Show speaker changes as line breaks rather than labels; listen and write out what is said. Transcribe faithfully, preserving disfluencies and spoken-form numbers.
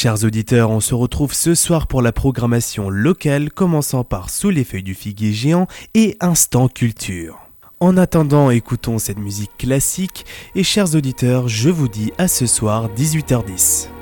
Chers auditeurs, on se retrouve ce soir pour la programmation locale, commençant par Sous les feuilles du figuier géant et Instant Culture. En attendant, écoutons cette musique classique et chers auditeurs, je vous dis à ce soir dix-huit heures dix.